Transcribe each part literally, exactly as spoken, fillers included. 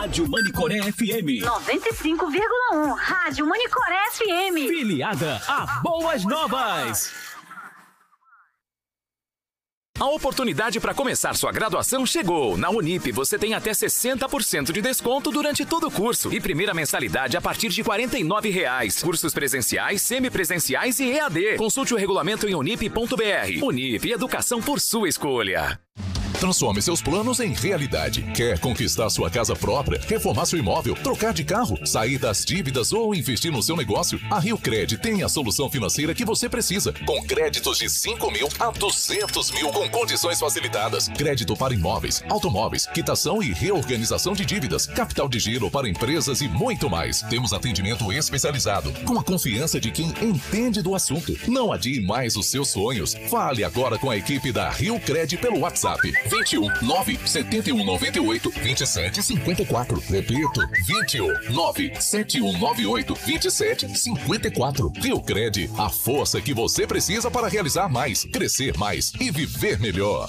Rádio Manicoré F M. noventa e cinco vírgula um. Rádio Manicoré F M. Filiada a Boas Novas. A oportunidade para começar sua graduação chegou. Na Unip, você tem até sessenta por cento de desconto durante todo o curso e primeira mensalidade a partir de quarenta e nove reais. Cursos presenciais, semipresenciais e E A D. Consulte o regulamento em unip ponto br. Unip, educação por sua escolha. Transforme seus planos em realidade. Quer conquistar sua casa própria, reformar seu imóvel, trocar de carro, sair das dívidas ou investir no seu negócio? A Rio Cred tem a solução financeira que você precisa, com créditos de cinco mil a duzentos mil com condições facilitadas. Crédito para imóveis, automóveis, quitação e reorganização de dívidas, capital de giro para empresas e muito mais. Temos atendimento especializado, com a confiança de quem entende do assunto. Não adie mais os seus sonhos. Fale agora com a equipe da Rio Cred pelo WhatsApp. vinte e um, nove, setenta e um, noventa e oito, vinte e sete, cinquenta e quatro. Repito, vinte e um, nove, setenta e um, noventa e oito, vinte e sete, cinquenta e quatro. Rio Cred, a força que você precisa para realizar mais, crescer mais e viver melhor.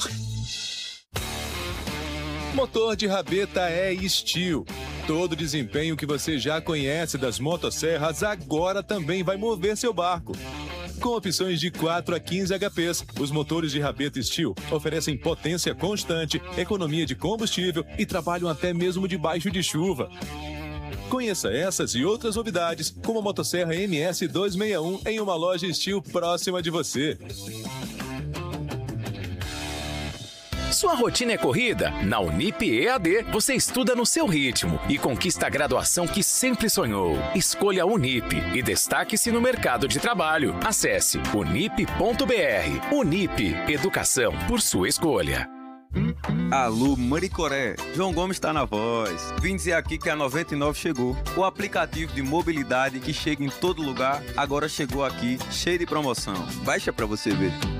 Motor de rabeta é Steel. Todo o desempenho que você já conhece das motosserras agora também vai mover seu barco. Com opções de quatro a quinze H Ps, os motores de rabeta Steel oferecem potência constante, economia de combustível e trabalham até mesmo debaixo de chuva. Conheça essas e outras novidades, como a motosserra M S duzentos e sessenta e um em uma loja Steel próxima de você. Sua rotina é corrida? Na Unip E A D, você estuda no seu ritmo e conquista a graduação que sempre sonhou. Escolha a Unip e destaque-se no mercado de trabalho. Acesse unip ponto br. Unip, educação por sua escolha. Alô, Manicoré, João Gomes está na voz. Vim dizer aqui que a noventa e nove chegou. O aplicativo de mobilidade que chega em todo lugar, agora chegou aqui, cheio de promoção. Baixa pra você ver.